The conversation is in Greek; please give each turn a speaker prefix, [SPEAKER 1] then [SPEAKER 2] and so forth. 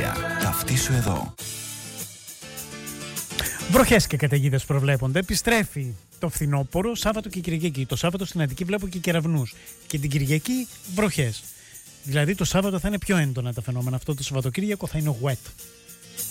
[SPEAKER 1] Ηλία, ταυτίσου εδώ.
[SPEAKER 2] Βροχές και καταιγίδες προβλέπονται. Επιστρέφει το φθινόπωρο Σάββατο και Κυριακή. Το Σάββατο στην Αττική βλέπω και κεραυνούς. Και την Κυριακή βροχές. Δηλαδή το Σάββατο θα είναι πιο έντονα τα φαινόμενα. Αυτό το Σαββατοκύριακο θα είναι wet.